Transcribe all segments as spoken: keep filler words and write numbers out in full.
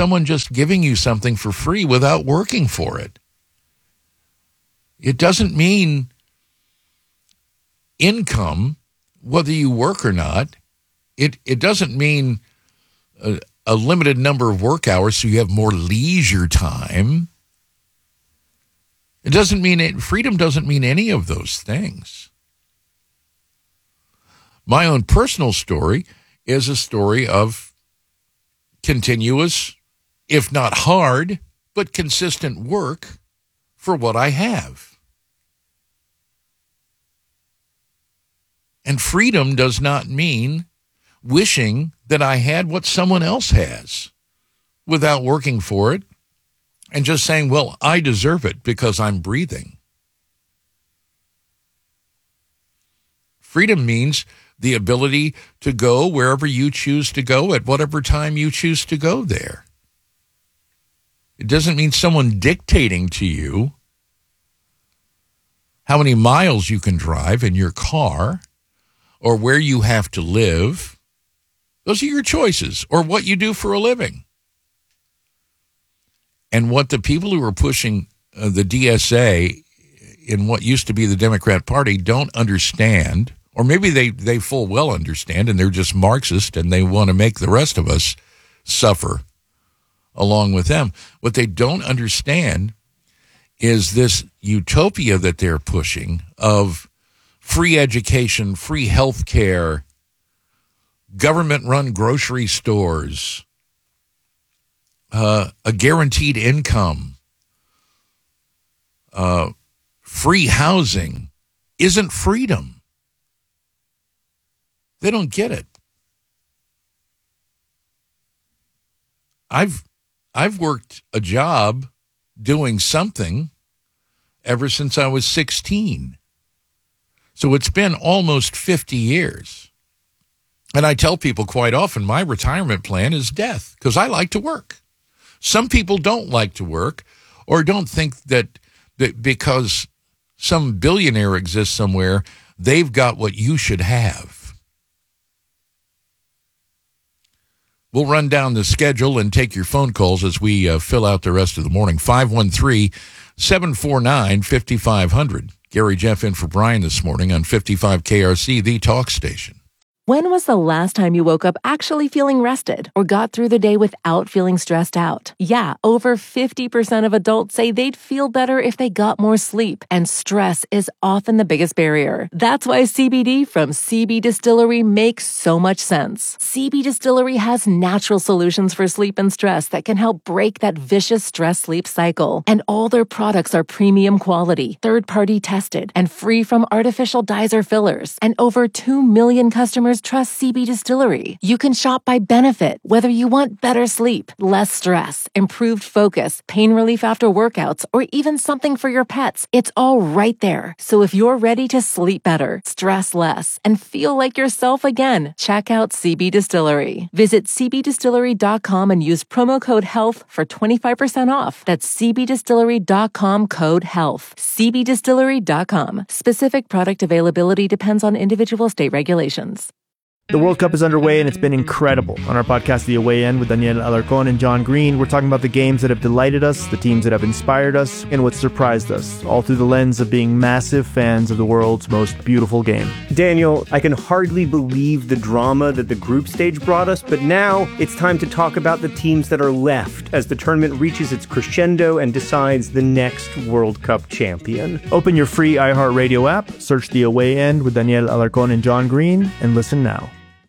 someone just giving you something for free without working for it. It doesn't mean income, whether you work or not. It it doesn't mean a, a limited number of work hours so you have more leisure time. It doesn't mean it, freedom doesn't mean any of those things. My own personal story is a story of continuous, if not hard, but consistent work for what I have. And freedom does not mean wishing that I had what someone else has without working for it and just saying, well, I deserve it because I'm breathing. Freedom means the ability to go wherever you choose to go at whatever time you choose to go there. It doesn't mean someone dictating to you how many miles you can drive in your car or where you have to live. Those are your choices, or what you do for a living. And what the people who are pushing uh, the D S A in what used to be the Democrat Party don't understand, or maybe they, they full well understand, and they're just Marxist and they want to make the rest of us suffer along with them. What they don't understand is this utopia that they're pushing of free education, free health care, government-run grocery stores, uh, a guaranteed income, uh, free housing isn't freedom. They don't get it. I've I've worked a job doing something ever since I was sixteen. So it's been almost fifty years. And I tell people quite often my retirement plan is death because I like to work. Some people don't like to work or don't think that, that because some billionaire exists somewhere, they've got what you should have. We'll run down the schedule and take your phone calls as we uh, fill out the rest of the morning. five one three, seven four nine, five five zero zero. Gary Jeff in for Brian this morning on fifty-five K R C, the talk station. When was the last time you woke up actually feeling rested or got through the day without feeling stressed out? Yeah, over fifty percent of adults say they'd feel better if they got more sleep, and stress is often the biggest barrier. That's why C B D from C B Distillery makes so much sense. C B Distillery has natural solutions for sleep and stress that can help break that vicious stress-sleep cycle. And all their products are premium quality, third-party tested, and free from artificial dyes or fillers. And over two million customers trust C B Distillery. You can shop by benefit, whether you want better sleep, less stress, improved focus, pain relief after workouts, or even something for your pets. It's all right there. So if you're ready to sleep better, stress less, and feel like yourself again, check out C B Distillery. Visit c b distillery dot com and use promo code HEALTH for twenty-five percent off. That's c b distillery dot com code HEALTH. c b distillery dot com. Specific product availability depends on individual state regulations. The World Cup is underway, and it's been incredible. On our podcast, The Away End, with Daniel Alarcón and John Green, we're talking about the games that have delighted us, the teams that have inspired us, and what surprised us, all through the lens of being massive fans of the world's most beautiful game. Daniel, I can hardly believe the drama that the group stage brought us, but now it's time to talk about the teams that are left as the tournament reaches its crescendo and decides the next World Cup champion. Open your free iHeartRadio app, search The Away End with Daniel Alarcón and John Green, and listen now.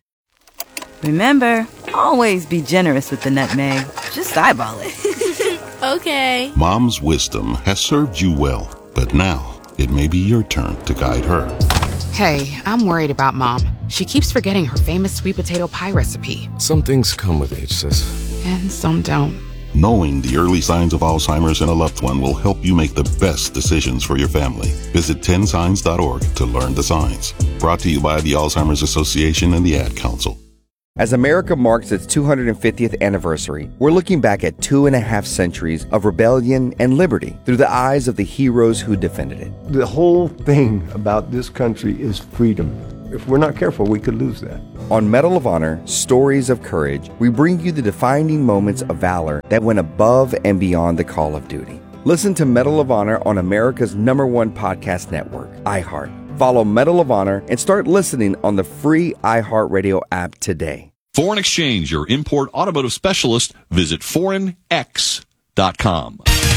Remember, always be generous with the nutmeg. Just eyeball it. Okay. Mom's wisdom has served you well, but now it may be your turn to guide her. Hey, I'm worried about Mom. She keeps forgetting her famous sweet potato pie recipe. Some things come with age, sis. And some don't. Knowing the early signs of Alzheimer's in a loved one will help you make the best decisions for your family. Visit ten signs dot org to learn the signs. Brought to you by the Alzheimer's Association and the Ad Council. As America marks its two hundred fiftieth anniversary, we're looking back at two and a half centuries of rebellion and liberty through the eyes of the heroes who defended it. The whole thing about this country is freedom. if we're not careful, we could lose that. On Medal of Honor, Stories of Courage, we bring you the defining moments of valor that went above and beyond the call of duty. Listen to Medal of Honor on America's number one podcast network, iHeart. Follow Medal of Honor and start listening on the free iHeartRadio app today. Foreign Exchange, your import automotive specialist. Visit foreign x dot com.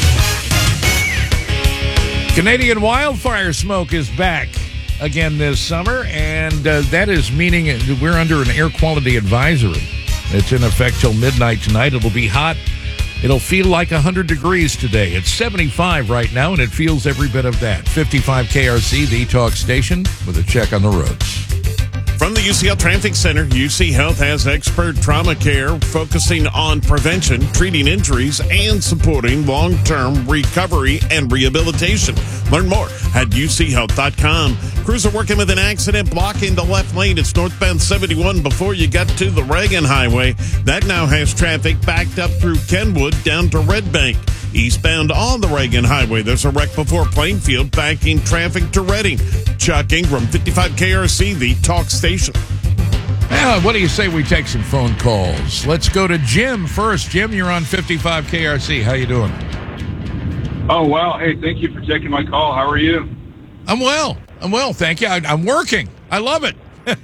Canadian wildfire smoke is back again this summer, and uh, that is meaning we're under an air quality advisory. It's in effect till midnight tonight. It'll be hot. It'll feel like one hundred degrees today. It's seventy-five right now, and it feels every bit of that. fifty-five K R C, the talk station, with a check on the roads. From the U C L Traffic Center, U C Health has expert trauma care focusing on prevention, treating injuries, and supporting long-term recovery and rehabilitation. Learn more at u c health dot com. Crews are working with an accident blocking the left lane. It's northbound seventy-one before you get to the Reagan Highway. That now has traffic backed up through Kenwood down to Red Bank. Eastbound on the Reagan Highway, there's a wreck before Plainfield, backing traffic to Reading. Chuck Ingram, fifty-five K R C, the talk station. Now, what do you say we take some phone calls? Let's go to Jim first. Jim, you're on fifty-five K R C. How you doing? Oh, wow. Hey, thank you for taking my call. How are you? I'm well. I'm well, thank you. I, I'm working. I love it.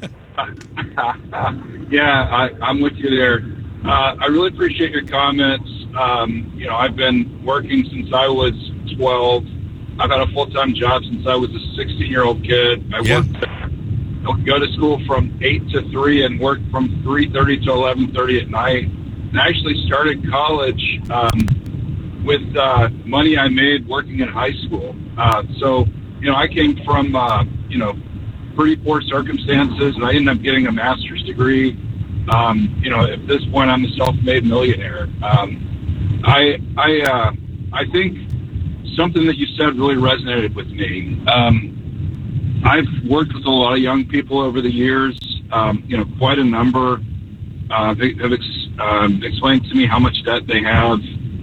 yeah, I, I'm with you there. Uh, I really appreciate your comments. Um, you know, I've been working since I was twelve. I've had a full-time job since I was a sixteen-year-old kid. I yeah. worked, I would go to school from eight to three and work from three thirty to eleven thirty at night. And I actually started college um, with uh, money I made working in high school. Uh, so, you know, I came from, uh, you know, pretty poor circumstances, and I ended up getting a master's degree. Um, you know, at this point, I'm a self-made millionaire. Um, I I uh, I think something that you said really resonated with me. Um, I've worked with a lot of young people over the years. Um, you know, quite a number uh, they have ex- um, explained to me how much debt they have.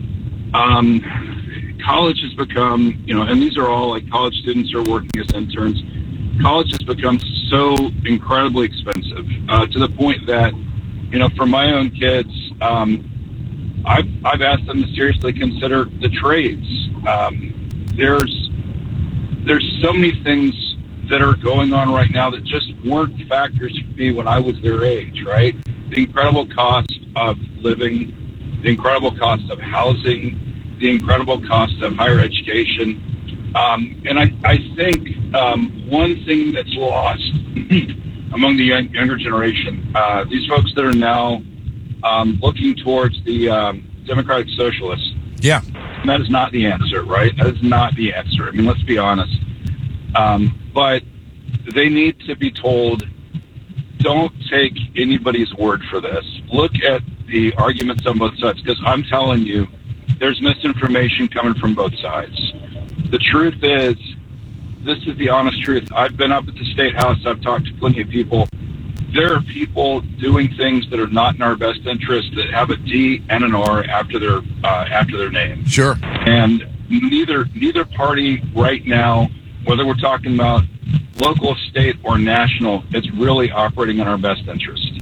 Um, college has become, you know, and these are all like college students who are working as interns. College has become so incredibly expensive uh, to the point that, you know, for my own kids, um, I've, I've asked them to seriously consider the trades. Um, there's there's so many things that are going on right now that just weren't factors for me when I was their age, right? The incredible cost of living, the incredible cost of housing, the incredible cost of higher education. Um, and I, I think um, one thing that's lost among the young, younger generation, uh, these folks that are now um, looking towards the um, Democratic Socialists. Yeah. That is not the answer, right? That is not the answer. I mean, let's be honest. Um, but they need to be told, don't take anybody's word for this. Look at the arguments on both sides, because I'm telling you, there's misinformation coming from both sides. The truth is, this is the honest truth. I've been up at the State House. I've talked to plenty of people. There are people doing things that are not in our best interest that have a D and an R after their uh, after their name. Sure. And neither neither party right now, whether we're talking about local, state, or national, it's really operating in our best interest.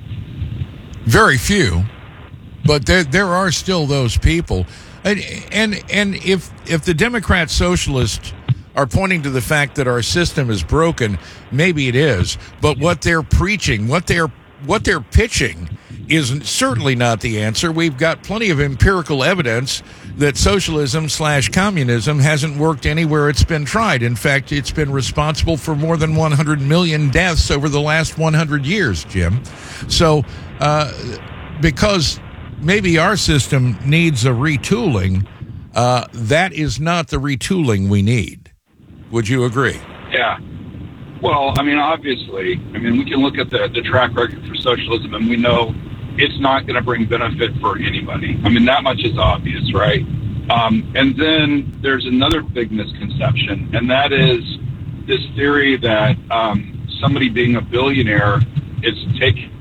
Very few, but there there are still those people, and and and if if the Democrat Socialists are pointing to the fact that our system is broken, maybe it is, but what they're preaching, what they're what they're pitching is certainly not the answer. We've got plenty of empirical evidence that socialism slash communism hasn't worked anywhere it's been tried. In fact, it's been responsible for more than one hundred million deaths over the last one hundred years, Jim. So, uh, because maybe our system needs a retooling, uh, that is not the retooling we need. Would you agree? Yeah. Well, I mean, obviously, I mean, we can look at the, the track record for socialism, and we know it's not going to bring benefit for anybody. I mean, that much is obvious, right? Um, and then there's another big misconception, and that is this theory that um, somebody being a billionaire is taking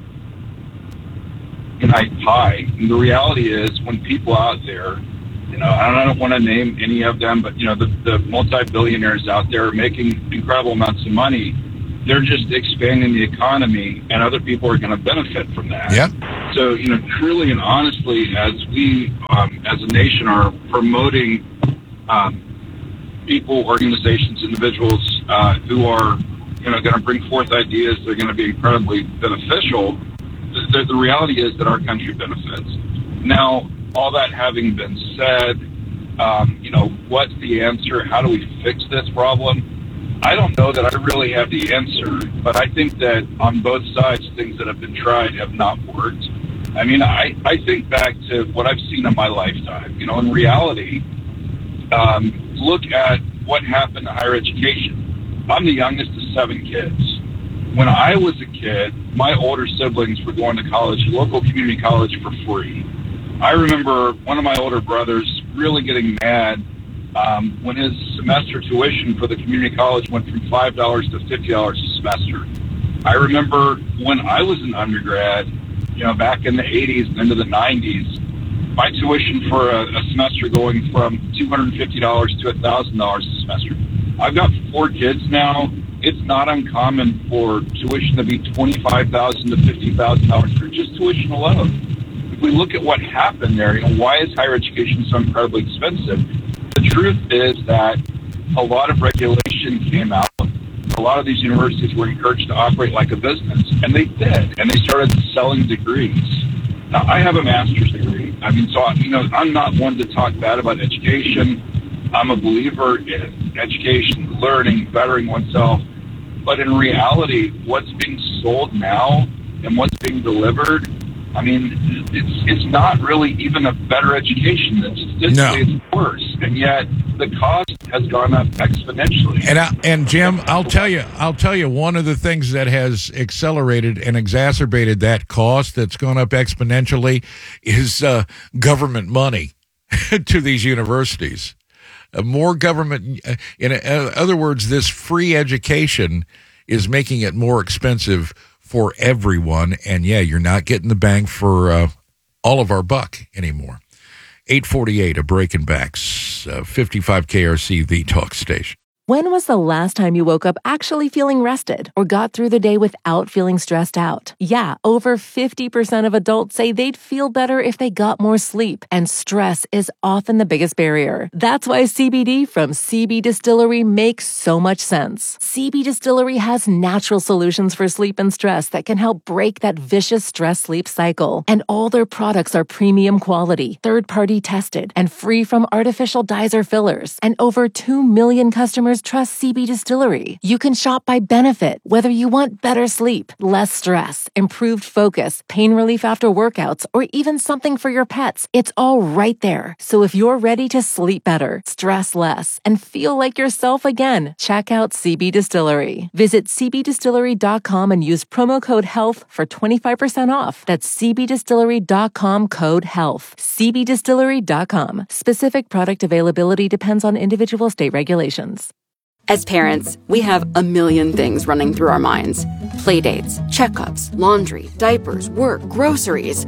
a pie. And the reality is, when people out there, you know, I don't want to name any of them, but, you know, the, the multi-billionaires out there are making incredible amounts of money. they're just expanding the economy, and other people are going to benefit from that. Yeah. So, you know, truly and honestly, as we, um, as a nation, are promoting um, people, organizations, individuals uh, who are, you know, going to bring forth ideas that are going to be incredibly beneficial, the, the reality is that our country benefits. Now, all that having been said, um, you know, what's the answer? How do we fix this problem? I don't know that I really have the answer, but I think that on both sides, things that have been tried have not worked. I mean, I, I think back to what I've seen in my lifetime. You know, in reality, um, look at what happened to higher education. I'm the youngest of seven kids. When I was a kid, my older siblings were going to college, local community college, for free. I remember one of my older brothers really getting mad Um, when his semester tuition for the community college went from five dollars to fifty dollars a semester. I remember when I was an undergrad, you know, back in the eighties and into the nineties, my tuition for a, a semester going from two hundred fifty dollars to one thousand dollars a semester. I've got four kids now. It's not uncommon for tuition to be twenty-five thousand dollars to fifty thousand dollars for just tuition alone. If we look at what happened there, you know, why is higher education so incredibly expensive? The truth is that a lot of regulation came out. A lot of these universities were encouraged to operate like a business, and they did, and they started selling degrees. Now, I have a master's degree. I mean, so, you know, I'm not one to talk bad about education. I'm a believer in education, learning, bettering oneself. But in reality, what's being sold now and what's being delivered, I mean, it's it's not really even a better education. It's, no. it's worse, and yet the cost has gone up exponentially. And I, and Jim, I'll tell you, I'll tell you, one of the things that has accelerated and exacerbated that cost that's gone up exponentially is uh, government money to these universities. Uh, more government, uh, in uh, other words, this free education is making it more expensive for everyone, and yeah, you're not getting the bang for uh, all of our buck anymore. eight forty-eight, a Breaking Backs, uh, fifty-five K R C, the talk station. When was the last time you woke up actually feeling rested or got through the day without feeling stressed out? Yeah, over fifty percent of adults say they'd feel better if they got more sleep, and stress is often the biggest barrier. That's why C B D from C B Distillery makes so much sense. C B Distillery has natural solutions for sleep and stress that can help break that vicious stress-sleep cycle. And all their products are premium quality, third-party tested, and free from artificial dyes or fillers. And over two million customers trust C B Distillery. You can shop by benefit, whether you want better sleep, less stress, improved focus, pain relief after workouts, or even something for your pets. It's all right there. So if you're ready to sleep better, stress less, and feel like yourself again, check out C B Distillery. Visit c b distillery dot com and use promo code HEALTH for twenty-five percent off. That's c b distillery dot com, code HEALTH. c b distillery dot com. Specific product availability depends on individual state regulations. As parents, we have a million things running through our minds. Playdates, checkups, laundry, diapers, work, groceries.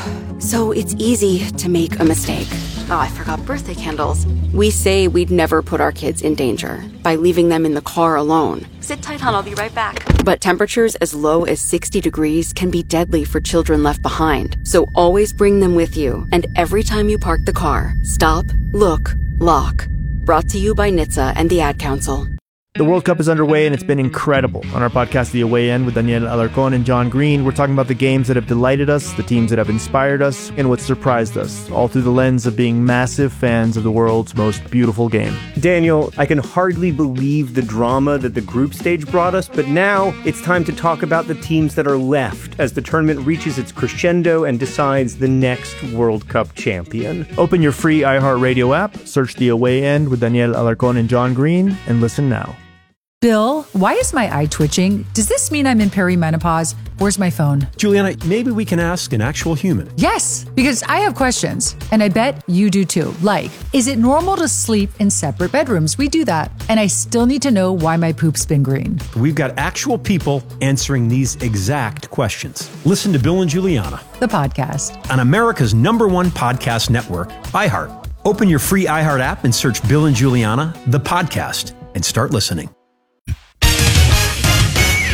So it's easy to make a mistake. Oh, I forgot birthday candles. We say we'd never put our kids in danger by leaving them in the car alone. Sit tight, hon, I'll be right back. But temperatures as low as sixty degrees can be deadly for children left behind. So always bring them with you. And every time you park the car, stop, look, lock. Brought to you by N H T S A and the Ad Council. The World Cup is underway, and it's been incredible. On our podcast, The Away End, with Daniel Alarcon and John Green, we're talking about the games that have delighted us, the teams that have inspired us, and what surprised us, all through the lens of being massive fans of the world's most beautiful game. Daniel, I can hardly believe the drama that the group stage brought us, but now it's time to talk about the teams that are left as the tournament reaches its crescendo and decides the next World Cup champion. Open your free iHeartRadio app, search The Away End with Daniel Alarcon and John Green, and listen now. Bill, why is my eye twitching? Does this mean I'm in perimenopause? Where's my phone? Juliana, maybe we can ask an actual human. Yes, because I have questions, and I bet you do too. Like, is it normal to sleep in separate bedrooms? We do that. And I still need to know why my poop's been green. We've got actual people answering these exact questions. Listen to Bill and Juliana, the podcast, on America's number one podcast network, iHeart. Open your free iHeart app and search Bill and Juliana, the podcast, and start listening.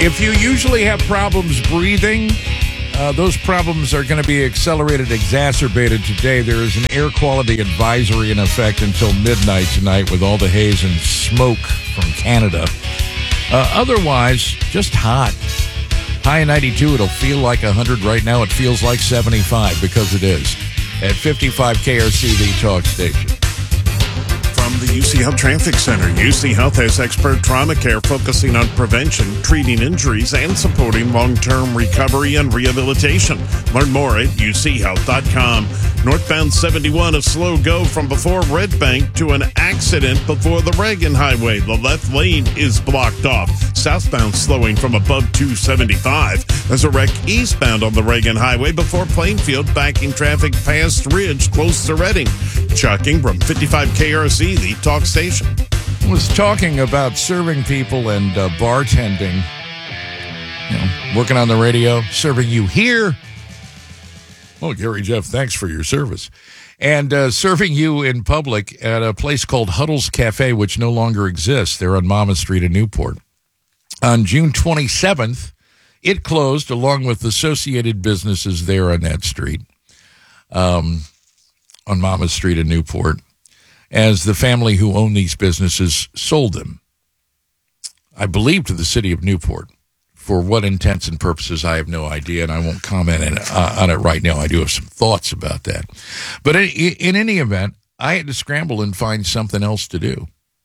If you usually have problems breathing, uh, those problems are going to be accelerated, exacerbated today. There is an air quality advisory in effect until midnight tonight with all the haze and smoke from Canada. Uh, otherwise, just hot. High ninety-two, it'll feel like one hundred right now. It feels like seventy-five because it is. At fifty-five K R C, the talk station. From the U C Health Traffic Center, U C Health has expert trauma care focusing on prevention, treating injuries, and supporting long-term recovery and rehabilitation. Learn more at u c health dot com. Northbound seventy-one, a slow go from before Red Bank to an accident before the Reagan Highway. The left lane is blocked off. Southbound slowing from above two seventy-five. There's a wreck eastbound on the Reagan Highway before Plainfield, backing traffic past Ridge close to Reading. Chuck Ingram, fifty-five K R C, the talk station. Was talking about serving people and uh, bartending. You know, working on the radio, serving you here. Oh, Gary Jeff, thanks for your service. And uh, serving you in public at a place called Huddle's Cafe, which no longer exists. They're on Mama Street in Newport. On June twenty-seventh, it closed along with associated businesses there on that street, um, on Mama Street in Newport, as the family who owned these businesses sold them, I believe, to the city of Newport. For what intents and purposes, I have no idea, and I won't comment on it, uh, on it right now. I do have some thoughts about that. But in, in any event, I had to scramble and find something else to do.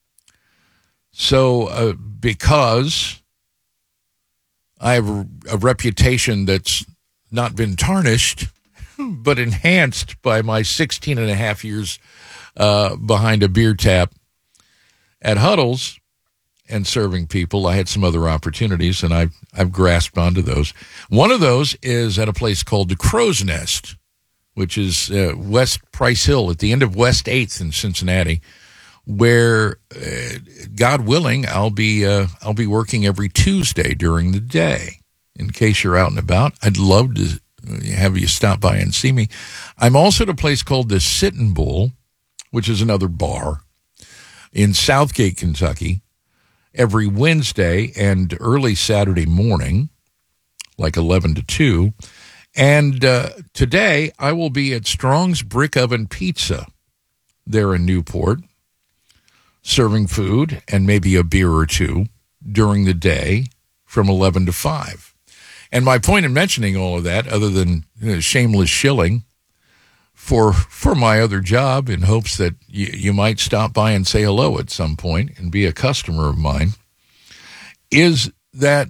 So uh, because I have a, a reputation that's not been tarnished, but enhanced by my sixteen and a half years uh, behind a beer tap at Huddle's, and serving people, I had some other opportunities, and I've, I've grasped onto those. One of those is at a place called the Crow's Nest, which is uh, West Price Hill at the end of West eighth in Cincinnati, where, uh, God willing, I'll be uh, I'll be working every Tuesday during the day. In case you're out and about, I'd love to have you stop by and see me. I'm also at a place called the Sittin' Bull, which is another bar in Southgate, Kentucky, every Wednesday and early Saturday morning, like eleven to two. And uh, today I will be at Strong's Brick Oven Pizza there in Newport, serving food and maybe a beer or two during the day from eleven to five. And my point in mentioning all of that, other than you know, shameless shilling for for my other job in hopes that you, you might stop by and say hello at some point and be a customer of mine, is that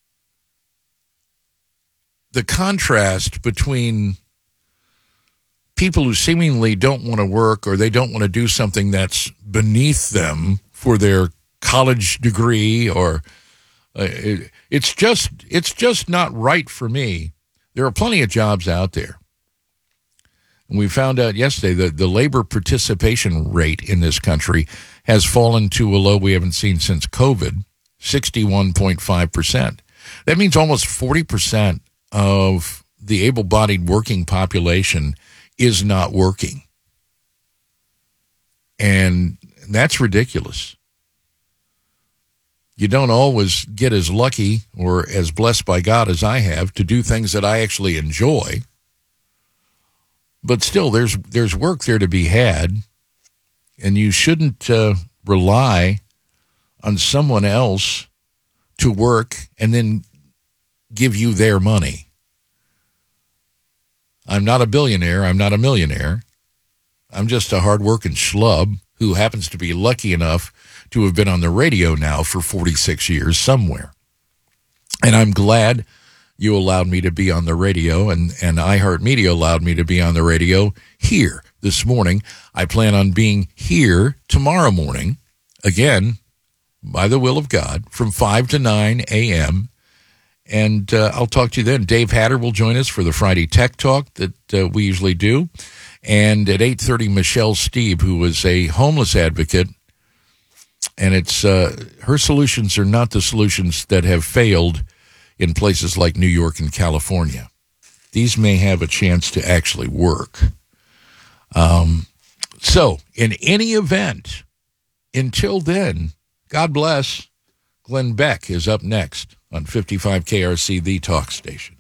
the contrast between people who seemingly don't want to work or they don't want to do something that's beneath them for their college degree or uh, it, it's just it's just not right for me. There are plenty of jobs out there. And we found out yesterday that the labor participation rate in this country has fallen to a low we haven't seen since COVID, sixty-one point five percent. That means almost forty percent of the able-bodied working population is not working. And that's ridiculous. You don't always get as lucky or as blessed by God as I have to do things that I actually enjoy. But still, there's there's work there to be had, and you shouldn't uh, rely on someone else to work and then give you their money. I'm not a billionaire. I'm not a millionaire. I'm just a hard-working schlub who happens to be lucky enough to have been on the radio now for forty-six years somewhere. And I'm glad you allowed me to be on the radio, and, and iHeartMedia allowed me to be on the radio here this morning. I plan on being here tomorrow morning, again, by the will of God, from five to nine a.m., and uh, I'll talk to you then. Dave Hatter will join us for the Friday Tech Talk that uh, we usually do. And at eight thirty, Michelle Steeb, who is a homeless advocate, and it's uh, her solutions are not the solutions that have failed in places like New York and California. These may have a chance to actually work. Um, so, in any event, until then, God bless. Glenn Beck is up next. on fifty-five K R C, the talk station.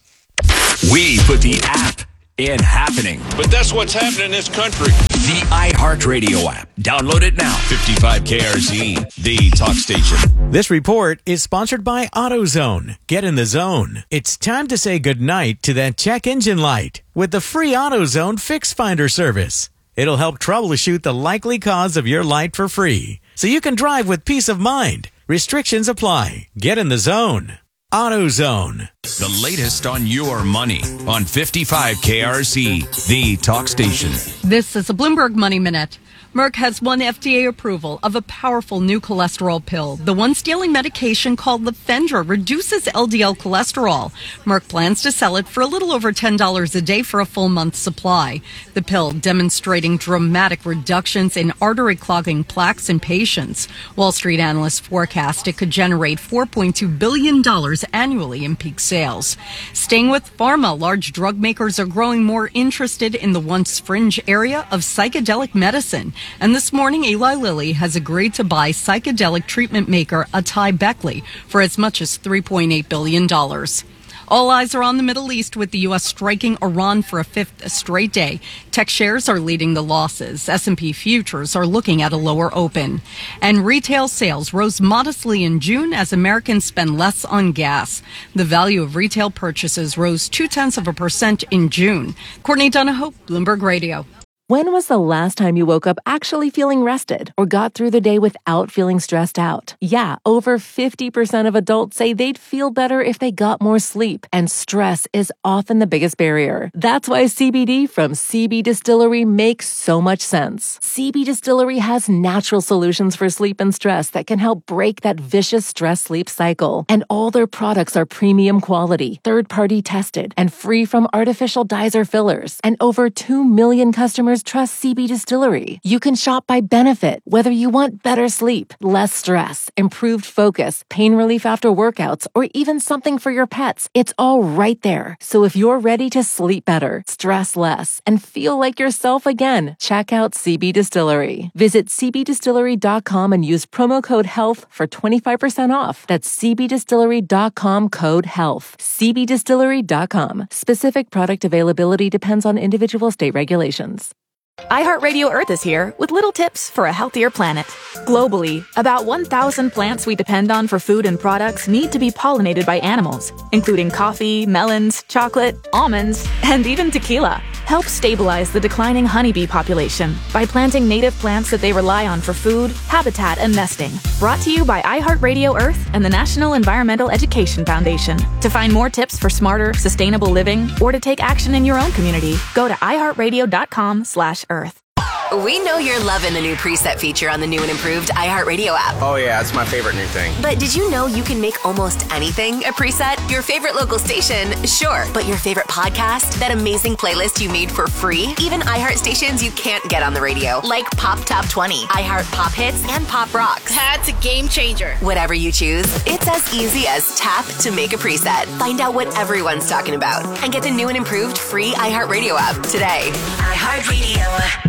We put the app in happening. But that's what's happening in this country. The iHeartRadio app. Download it now. fifty-five K R C, the talk station. This report is sponsored by AutoZone. Get in the zone. It's time to say goodnight to that check engine light with the free AutoZone Fix Finder service. It'll help troubleshoot the likely cause of your light for free, so you can drive with peace of mind. Restrictions apply. Get in the zone. AutoZone. The latest on your money on fifty-five K R C, the talk station. This is a Bloomberg Money Minute. Merck has won F D A approval of a powerful new cholesterol pill. The once-daily medication called Lefendra reduces L D L cholesterol. Merck plans to sell it for a little over ten dollars a day for a full month's supply. The pill demonstrating dramatic reductions in artery-clogging plaques in patients. Wall Street analysts forecast it could generate four point two billion dollars annually in peak sales. Staying with pharma, large drug makers are growing more interested in the once fringe area of psychedelic medicine. And this morning, Eli Lilly has agreed to buy psychedelic treatment maker Atai Beckley for as much as three point eight billion dollars. All eyes are on the Middle East, with the U S striking Iran for a fifth straight day. Tech shares are leading the losses. S and P futures are looking at a lower open. And retail sales rose modestly in June as Americans spend less on gas. The value of retail purchases rose two-tenths of a percent in June. Courtney Donahoe, Bloomberg Radio. When was the last time you woke up actually feeling rested or got through the day without feeling stressed out? Yeah, over fifty percent of adults say they'd feel better if they got more sleep, and stress is often the biggest barrier. That's why C B D from C B Distillery makes so much sense. C B Distillery has natural solutions for sleep and stress that can help break that vicious stress-sleep cycle. And all their products are premium quality, third-party tested, and free from artificial dyes or fillers. And over two million customers trust C B Distillery. You can shop by benefit, whether you want better sleep, less stress, improved focus, pain relief after workouts, or even something for your pets. It's all right there. So if you're ready to sleep better, stress less, and feel like yourself again, check out C B Distillery. Visit c b distillery dot com and use promo code HEALTH for twenty-five percent off. That's c b distillery dot com code HEALTH. c b distillery dot com. Specific product availability depends on individual state regulations. iHeartRadio Earth is here with little tips for a healthier planet. Globally, about one thousand plants we depend on for food and products need to be pollinated by animals, including coffee, melons, chocolate, almonds, and even tequila. Help stabilize the declining honeybee population by planting native plants that they rely on for food, habitat, and nesting. Brought to you by iHeartRadio Earth and the National Environmental Education Foundation. To find more tips for smarter, sustainable living, or to take action in your own community, go to iHeartRadio.com slash Earth. We know you're loving the new preset feature on the new and improved iHeartRadio app. Oh yeah, it's my favorite new thing. But did you know you can make almost anything a preset? Your favorite local station, sure. But your favorite podcast? That amazing playlist you made for free? Even iHeart stations you can't get on the radio, like Pop Top twenty, iHeart Pop Hits, and Pop Rocks. That's a game changer. Whatever you choose, it's as easy as tap to make a preset. Find out what everyone's talking about and get the new and improved free iHeartRadio app today. iHeartRadio.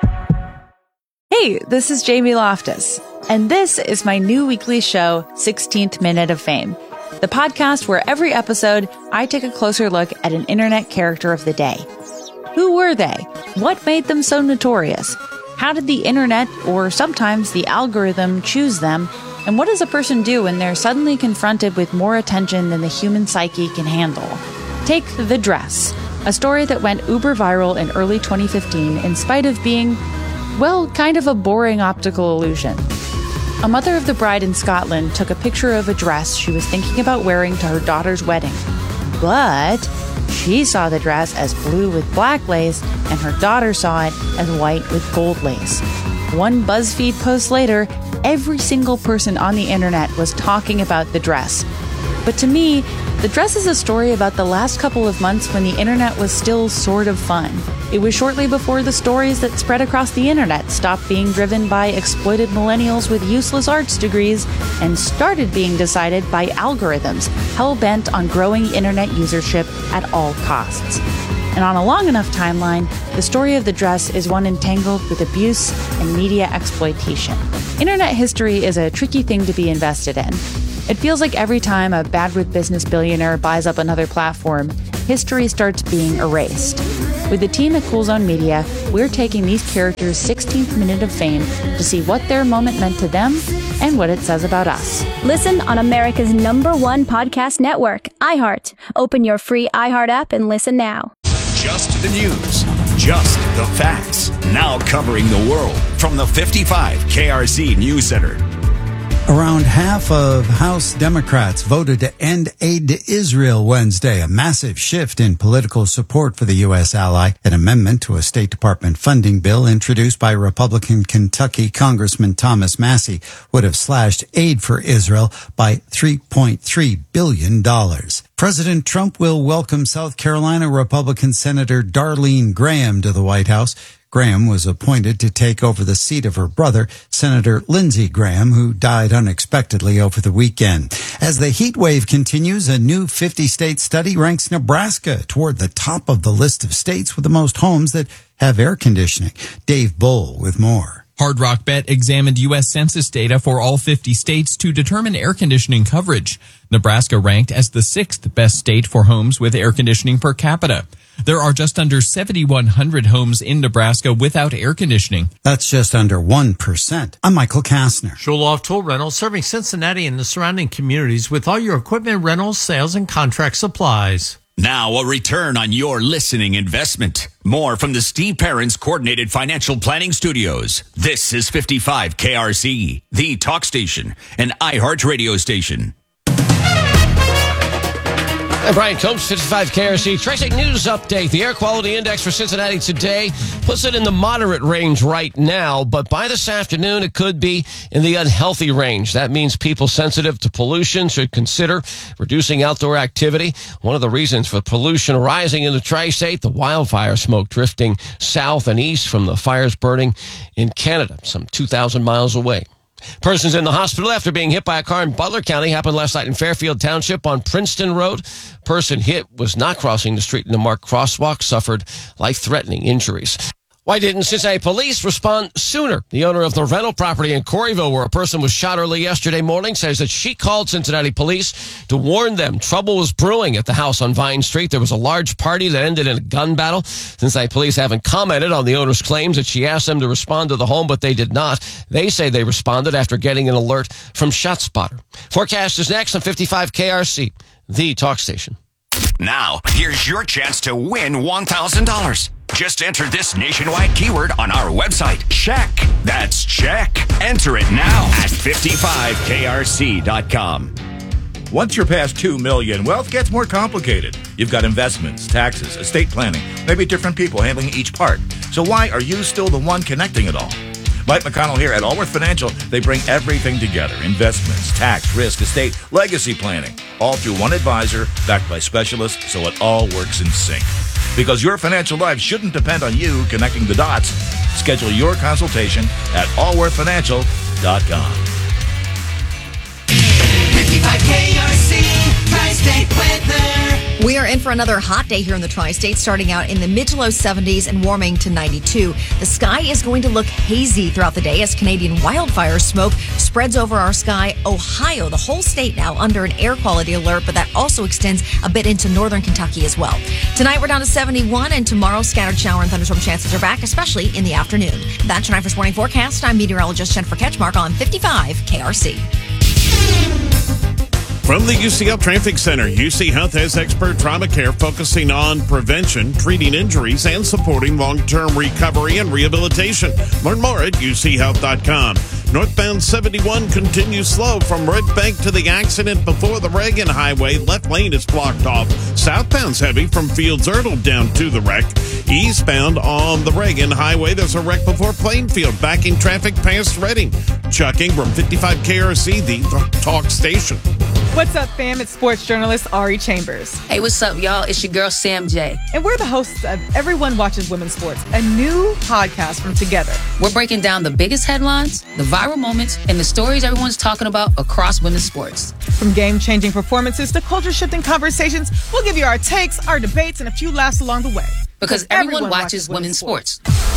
Hey, this is Jamie Loftus, and this is my new weekly show, sixteenth Minute of Fame, the podcast where every episode I take a closer look at an internet character of the day. Who were they? What made them so notorious? How did the internet, or sometimes the algorithm, choose them? And what does a person do when they're suddenly confronted with more attention than the human psyche can handle? Take The Dress, a story that went uber viral in early twenty fifteen in spite of being, well, kind of a boring optical illusion. A mother of the bride in Scotland took a picture of a dress she was thinking about wearing to her daughter's wedding. But she saw the dress as blue with black lace, and her daughter saw it as white with gold lace. One BuzzFeed post later, every single person on the internet was talking about the dress. But to me, The Dress is a story about the last couple of months when the internet was still sort of fun. It was shortly before the stories that spread across the internet stopped being driven by exploited millennials with useless arts degrees and started being decided by algorithms hell-bent on growing internet usership at all costs. And on a long enough timeline, the story of The Dress is one entangled with abuse and media exploitation. Internet history is a tricky thing to be invested in. It feels like every time a bad with business billionaire buys up another platform, history starts being erased. With the team at Cool Zone Media, we're taking these characters' sixteenth minute of fame to see what their moment meant to them and what it says about us. Listen on America's number one podcast network, iHeart. Open your free iHeart app and listen now. Just the news, just the facts. Now covering the world from the fifty-five K R C News Center. Around half of House Democrats voted to end aid to Israel Wednesday, a massive shift in political support for the U S ally. An amendment to a State Department funding bill introduced by Republican Kentucky Congressman Thomas Massie would have slashed aid for Israel by three point three billion dollars. President Trump will welcome South Carolina Republican Senator Darlene Graham to the White House. Graham was appointed to take over the seat of her brother, Senator Lindsey Graham, who died unexpectedly over the weekend. As the heat wave continues, a new fifty-state study ranks Nebraska toward the top of the list of states with the most homes that have air conditioning. Dave Bull with more. Hard Rock Bet examined U S Census data for all fifty states to determine air conditioning coverage. Nebraska ranked as the sixth best state for homes with air conditioning per capita. There are just under seventy-one hundred homes in Nebraska without air conditioning. That's just under one percent. I'm Michael Kastner. Scholoff Tool Rentals, serving Cincinnati and the surrounding communities with all your equipment rentals, sales, and contract supplies. Now a return on your listening investment. More from the Steve Perrins Coordinated Financial Planning Studios. This is fifty-five K R C, the talk station, and iHeart radio station. I'm Brian Combs, fifty-five K R C. Tri-State News Update. The air quality index for Cincinnati today puts it in the moderate range right now, but by this afternoon, it could be in the unhealthy range. That means people sensitive to pollution should consider reducing outdoor activity. One of the reasons for pollution rising in the Tri-State, the wildfire smoke drifting south and east from the fires burning in Canada, some two thousand miles away. Persons in the hospital after being hit by a car in Butler County happened last night in Fairfield Township on Princeton Road. Person hit was not crossing the street in the marked crosswalk, suffered life-threatening injuries. Why didn't Cincinnati police respond sooner? The owner of the rental property in Coreyville, where a person was shot early yesterday morning, says that she called Cincinnati police to warn them trouble was brewing at the house on Vine Street. There was a large party that ended in a gun battle. Cincinnati police haven't commented on the owner's claims that she asked them to respond to the home, but they did not. They say they responded after getting an alert from ShotSpotter. Forecast is next on fifty-five K R C, the talk station. Now, here's your chance to win one thousand dollars. Just enter this nationwide keyword on our website. Check. That's check. Enter it now at fifty-five K R C dot com. Once you're past two million, wealth gets more complicated. You've got investments, taxes, estate planning, maybe different people handling each part. So why are you still the one connecting it all? Mike McConnell here at Allworth Financial. They bring everything together. Investments, tax, risk, estate, legacy planning. All through one advisor backed by specialists so it all works in sync. Because your financial life shouldn't depend on you connecting the dots. Schedule your consultation at allworth financial dot com. fifty-five K R C, Tri-State weather. We are in for another hot day here in the Tri-State, starting out in the mid to low seventies and warming to ninety-two. The sky is going to look hazy throughout the day as Canadian wildfire smoke spreads over our sky. Ohio, the whole state now under an air quality alert, but that also extends a bit into northern Kentucky as well. Tonight we're down to seventy-one, and tomorrow scattered shower and thunderstorm chances are back, especially in the afternoon. That's your nine first morning forecast. I'm meteorologist Jennifer Ketchmark on fifty-five K R C. From the U C Health Traffic Center, U C Health has expert trauma care focusing on prevention, treating injuries, and supporting long-term recovery and rehabilitation. Learn more at U C health dot com. Northbound seventy-one continues slow from Red Bank to the accident before the Reagan Highway. Left lane is blocked off. Southbound's heavy from Fields Erdel down to the wreck. Eastbound on the Reagan Highway, there's a wreck before Plainfield, backing traffic past Reading. Chuck Ingram, fifty-five K R C, the talk station. What's up, fam? It's sports journalist Ari Chambers. Hey, what's up, y'all? It's your girl, Sam J. And we're the hosts of Everyone Watches Women's Sports, a new podcast from Together. We're breaking down the biggest headlines, the viral moments, and the stories everyone's talking about across women's sports. From game-changing performances to culture-shifting conversations, we'll give you our takes, our debates, and a few laughs along the way. Because everyone, everyone watches, watches women's sports. sports.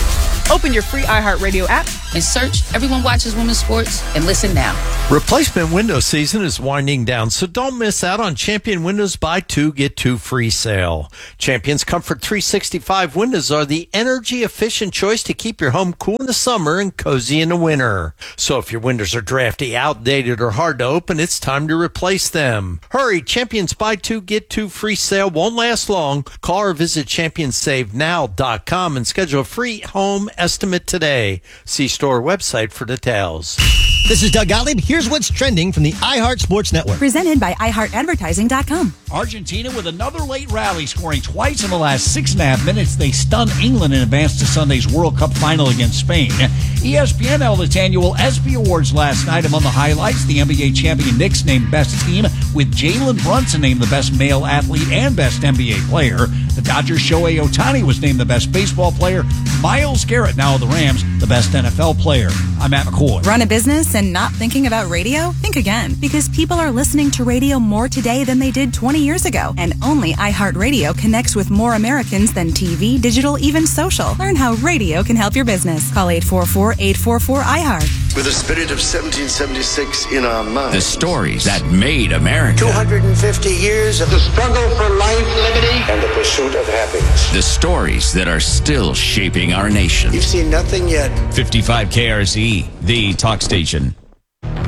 Open your free iHeartRadio app and search Everyone Watches Women's Sports and listen now. Replacement window season is winding down, so don't miss out on Champion Windows Buy Two, Get Two Free sale. Champion's Comfort three sixty-five windows are the energy-efficient choice to keep your home cool in the summer and cozy in the winter. So if your windows are drafty, outdated, or hard to open, it's time to replace them. Hurry, Champion's Buy Two, Get Two Free sale won't last long. Call or visit champion save now dot com and schedule a free home estimate today. See store website for details. This is Doug Gottlieb. Here's what's trending from the iHeart Sports Network. Presented by i heart advertising dot com. Argentina with another late rally, scoring twice in the last six and a half minutes. They stunned England and advanced to Sunday's World Cup final against Spain. E S P N held its annual ESPY Awards last night. Among the highlights, the N B A champion Knicks named Best Team, with Jalen Brunson named the Best Male Athlete and Best N B A Player. The Dodgers' Shohei Ohtani was named the Best Baseball Player. Myles Garrett, now of the Rams, the Best N F L Player. I'm Matt McCoy. Run a business and not thinking about radio? Think again, because people are listening to radio more today than they did twenty years ago. And only iHeartRadio connects with more Americans than T V, digital, even social. Learn how radio can help your business. Call eight four four, eight four four, I heart. With the spirit of seventeen seventy-six in our minds. The stories that made America. two hundred fifty years of the struggle for life, liberty, and the pursuit of happiness. The stories that are still shaping our nation. You've seen nothing yet. fifty-five K R Z, the talk station.